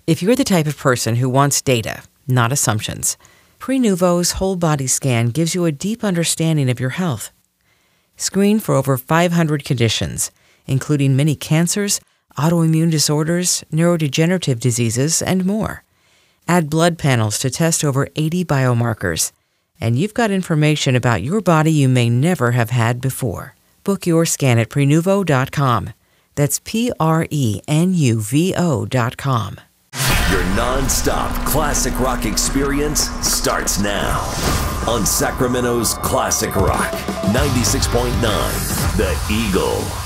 If you're the type of person who wants data, not assumptions, Prenuvo's whole body scan gives you a deep understanding of your health. Screen for over 500 conditions, including many cancers, autoimmune disorders, neurodegenerative diseases, and more. Add blood panels to test over 80 biomarkers, and you've got information about your body you may never have had before. Book your scan at Prenuvo.com. That's Prenuvo.com. Your non-stop classic rock experience starts now on Sacramento's Classic Rock 96.9 The Eagle.